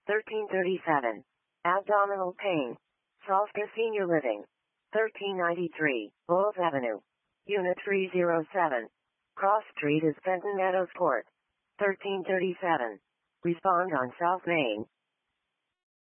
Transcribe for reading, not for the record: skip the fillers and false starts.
1337. Abdominal pain. Salska Senior Living. 1393, Bowles Avenue. Unit 307. Cross Street is Fenton Meadows Court. 1337. Respond on South Main.